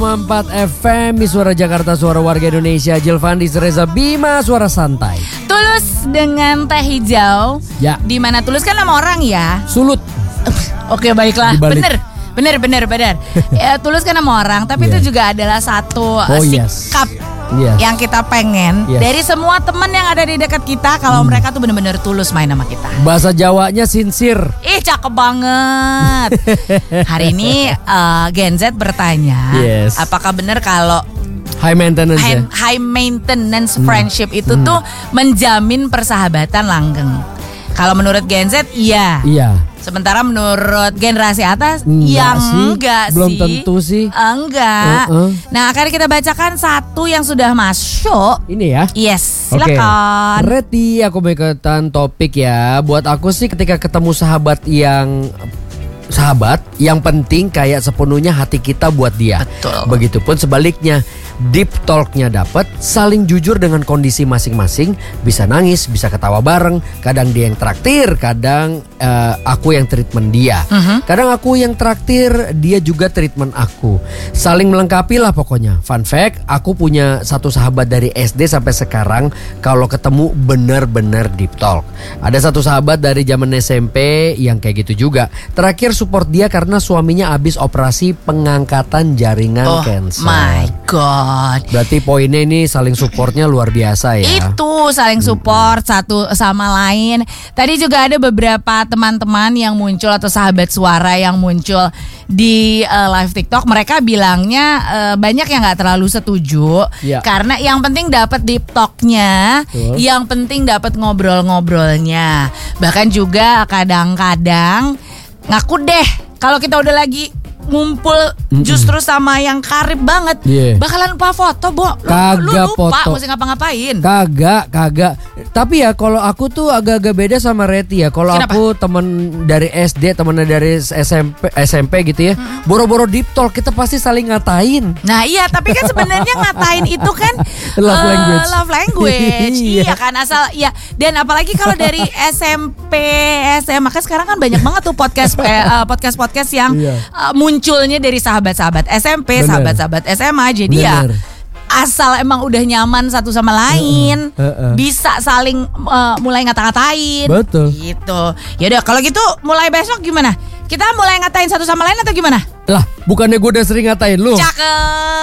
4 FM, Suara Jakarta, suara warga Indonesia. Jilvandis Reza Bima, suara santai. Tulus dengan teh hijau. Ya. Di mana Tulus kan nama orang ya. Sulut. Oke, baiklah. Dibalik. Bener. Ya, Tulus kan nama orang, tapi itu juga adalah satu sikap yang kita pengen dari semua teman yang ada di dekat kita. Kalau mereka tuh bener-bener tulus main sama kita. Bahasa Jawanya sincere. Ih, cakep banget. Hari ini Gen Z bertanya, apakah benar kalau high maintenance friendship itu tuh menjamin persahabatan langgeng? Kalau menurut Gen Z, iya. Sementara menurut generasi atas, enggak sih. Belum tentu sih. Enggak. Nah, akan kita bacakan satu yang sudah masuk. Ini ya. Yes, silakan. Reti, aku mau ikutan topik ya. Buat aku sih ketika ketemu sahabat yang penting kayak sepenuhnya hati kita buat dia. Betul. Begitupun sebaliknya, deep talknya dapet, saling jujur dengan kondisi masing-masing, bisa nangis, bisa ketawa bareng. Kadang dia yang traktir, kadang aku yang treatment dia. Kadang aku yang traktir, dia juga treatment aku. Saling melengkapi lah pokoknya. Fun fact, aku punya satu sahabat dari SD sampai sekarang. Kalau ketemu benar-benar deep talk. Ada satu sahabat dari zaman SMP yang kayak gitu juga. Terakhir support dia karena suaminya habis operasi pengangkatan jaringan cancer. Oh my god. Berarti poinnya ini saling supportnya luar biasa ya. Itu saling support satu sama lain. Tadi juga ada beberapa teman-teman yang muncul atau sahabat suara yang muncul di live TikTok. Mereka bilangnya banyak yang gak terlalu setuju karena yang penting dapat deep talknya, yang penting dapat ngobrol-ngobrolnya. Bahkan juga kadang-kadang ngaku deh kalau kita udah lagi ngumpul justru sama yang karib banget, bakalan lupa foto, lu lupa foto. Mesti ngapa-ngapain. Kagak. Tapi ya kalau aku tuh agak-agak beda sama Reti ya. Kalau aku temen dari SD, temennya dari SMP gitu ya, boro-boro deep talk kita pasti saling ngatain. Nah iya, tapi kan sebenarnya ngatain itu kan love language. Iya kan, asal ya. Dan apalagi kalau dari SMP, SMA, kan sekarang kan banyak banget tuh podcast yang munculnya dari sahabat-sahabat SMP, sahabat-sahabat SMA. Jadi ya asal emang udah nyaman satu sama lain, bisa saling mulai ngata-ngatain. Betul. Gitu. Yaudah kalau gitu mulai besok gimana? Kita mulai ngatain satu sama lain atau gimana? Lah, bukannya gue udah sering ngatain lu? Cakep.